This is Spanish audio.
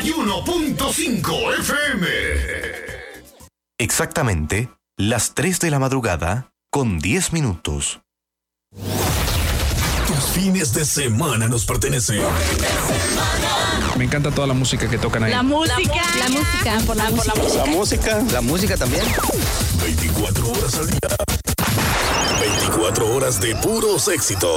91.5 FM. Exactamente las 3 de la madrugada con 10 minutos. Tus fines de semana nos pertenecen. Me encanta toda la música que tocan ahí. La música también. 24 horas al día. 24 horas de puros éxitos.